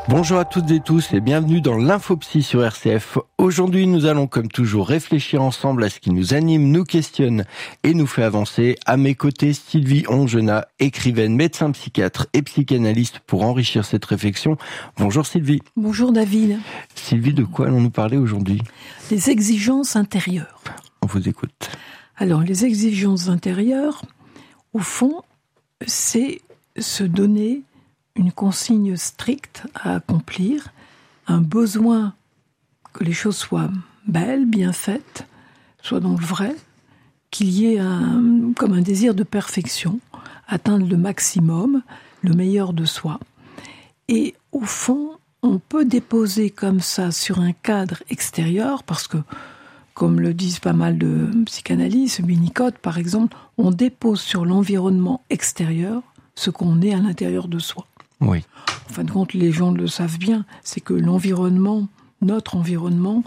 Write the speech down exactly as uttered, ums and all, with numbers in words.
Bonjour à toutes et tous et bienvenue dans l'Infopsy sur R C F. Aujourd'hui, nous allons comme toujours réfléchir ensemble à ce qui nous anime, nous questionne et nous fait avancer. À mes côtés, Sylvie Ongenat, écrivaine, médecin psychiatre et psychanalyste pour enrichir cette réflexion. Bonjour Sylvie. Bonjour David. Sylvie, de quoi allons-nous parler aujourd'hui ? Les exigences intérieures. On vous écoute. Alors, les exigences intérieures, au fond, c'est se donner une consigne stricte à accomplir, un besoin que les choses soient belles, bien faites, soient dans le vrai, qu'il y ait un, comme un désir de perfection, atteindre le maximum, le meilleur de soi. Et au fond, on peut déposer comme ça sur un cadre extérieur, parce que, comme le disent pas mal de psychanalystes, Winnicott par exemple, on dépose sur l'environnement extérieur ce qu'on est à l'intérieur de soi. Oui. En fin de compte, les gens le savent bien, c'est que l'environnement, notre environnement,